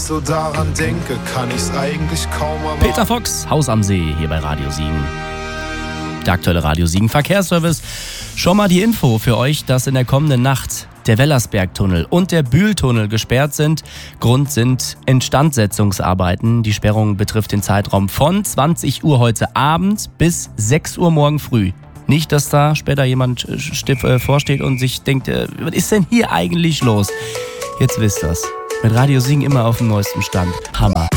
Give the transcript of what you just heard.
so daran denke, kann ich's eigentlich kaum erwarten. Peter Fox, Haus am See, hier bei Radio Siegen. Der aktuelle Radio Siegen Verkehrsservice. Schon mal die Info für euch, dass in der kommenden Nacht der Wellersbergtunnel und der Bühltunnel gesperrt sind. Grund sind Instandsetzungsarbeiten. Die Sperrung betrifft den Zeitraum von 20 Uhr heute Abend bis 6 Uhr morgen früh. Nicht, dass da später jemand stiff vorsteht und sich denkt, was ist denn hier eigentlich los? Jetzt wisst ihr's. Mit Radio Siegen immer auf dem neuesten Stand. Hammer.